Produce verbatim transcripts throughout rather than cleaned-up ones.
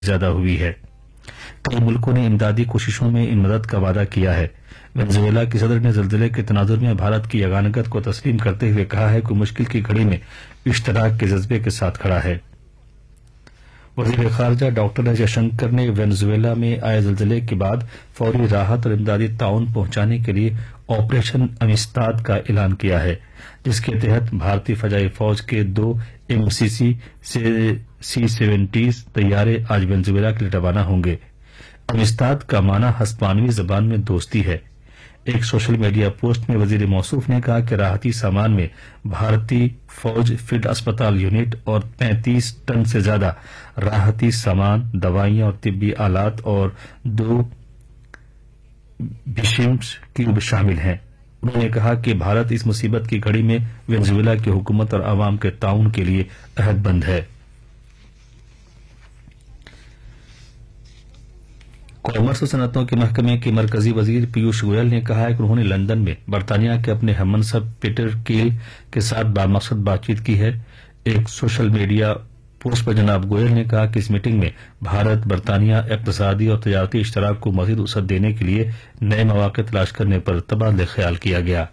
ज्यादा हुई है। कई मुल्कों ने इमदादी कोशिशों में इन मदद का वादा किया है। वेनेजुएला की सदर ने ज़ल्ज़ले के तनाजुर में भारत की यगानगत को तस्लीम करते हुए कहा है कि मुश्किल की घड़ी में इश्तराक के जज्बे के साथ खड़ा है। वजीर खारजा डॉक्टर एस जयशंकर ने वेनेजुएला में आए ज़ल्ज़ले के बाद फौरी राहत और इमदादी ताउन पहुंचाने के लिए ऑपरेशन अमिस्ताद का ऐलान किया है, जिसके तहत भारतीय फजाई फौज के दो एमसीसी से सी सेवेंटीज तैयारे आज वेनेजुएला के लिए रवाना होंगे। अमिस्ताद का माना हस्पानवी जबान में दोस्ती है। एक सोशल मीडिया पोस्ट में वजीर मौसूफ ने कहा कि राहती सामान में भारतीय फौज फील्ड अस्पताल यूनिट और पैंतीस टन से ज्यादा राहती सामान, दवाइयां और तिब्बी आलात और दो बिशिम्स क्यूब शामिल हैं। उन्होंने कहा कि भारत इस मुसीबत की घड़ी में वेनेजुएला की हुकूमत और आवाम के ताउन के लिए अहदबंद है। कॉमर्स और सनअतों के महकमे के मरकजी वजीर पीयूष गोयल ने कहा है कि उन्होंने लंदन में बरतानिया के अपने हममनसब पीटर कील के साथ बामकसद बातचीत की है। एक सोशल मीडिया पोस्ट पर जनाब गोयल ने कहा कि इस मीटिंग में भारत बरतानिया इक्तसादी और तजारती इश्तराक को मजीद वसअत देने के लिए नए मौके तलाश करने पर तबादला ख्याल किया गया।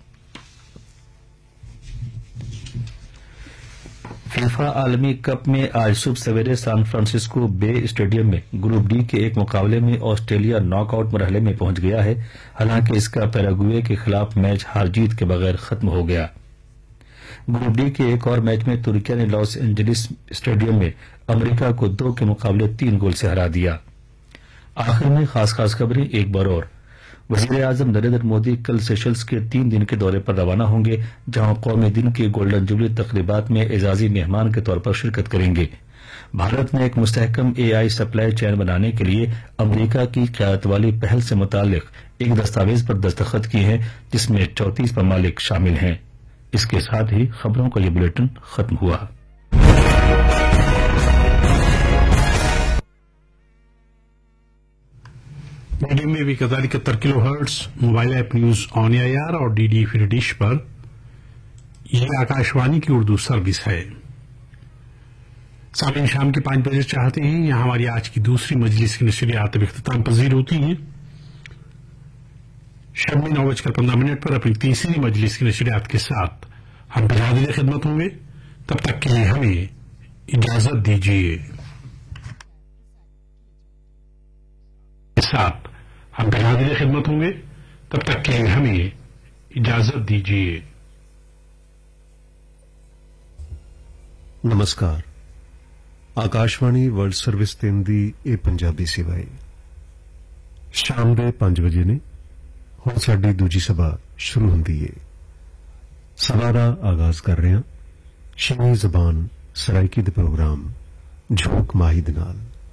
फीफा आलमी कप में आज सुबह सवेरे सैन फ्रांसिस्को बे स्टेडियम में ग्रुप डी के एक मुकाबले में ऑस्ट्रेलिया नॉकआउट मरहले में पहुंच गया है। हालांकि इसका पैराग्वे के खिलाफ मैच हार जीत के बगैर खत्म हो गया। ग्रुप डी के एक और मैच में तुर्किया ने लॉस एंजलिस स्टेडियम में अमेरिका को दो के मुकाबले तीन गोल से हरा दिया। आखिर में खास खास खबरें एक बार और। वजीर आजम नरेंद्र मोदी कल सेशल्स के तीन दिन के दौरे पर रवाना होंगे, जहां कौमी दिन की गोल्डन जुबली तकरीबात में एजाजी मेहमान के तौर पर शिरकत करेंगे। भारत ने एक मुस्तहकम एआई सप्लाई चेन बनाने के लिए अमेरिका की क़यादत वाली पहल से मुतालिक एक दस्तावेज पर दस्तखत किए हैं, जिसमें चौंतीस ममालिक शामिल हैं। इसके साथ ही खबरों का ये बुलेटिन खत्म हुआ। मीडियम में भी कदार इकहत्तर kilo hertz, mobile app news on AIR और डीडी फ्री डिश पर यह आकाशवाणी की उर्दू सर्विस है। सामने शाम के पांच बजे चाहते हैं यहां हमारी आज की दूसरी मजलिस की नशरियात इख्तिताम पजीर होती हैं। शब में नौ बजकर पंद्रह मिनट पर अपनी तीसरी मजलिस की नशरियात के साथ हम हाजिर खिदमत होंगे। तब तक के लिए हमें इजाजत दीजिए। साथ हम हाजिर खिदमत होंगे। तब तक के लिए हमें इजाजत दीजिए। नमस्कार। आकाशवाणी वर्ल्ड सर्विस तीन दी ए पंजाबी सेवाएं शाम ਦੇ ਪੰਜ ਵਜੇ ਨੇ। ਹੁਣ ਸਾਡੀ ਦੂਜੀ ਸਭਾ ਸ਼ੁਰੂ ਹੁੰਦੀ ਏ। ਸਭਾ ਦਾ ਆਗਾਜ਼ ਕਰ ਰਹੇ ਹਾਂ ਸ਼ੀਨੀ ਜ਼ਬਾਨ ਸਰਾਇਕੀ ਦੇ ਪ੍ਰੋਗਰਾਮ ਝੋਕ ਮਾਹੀ ਦੇ ਨਾਲ।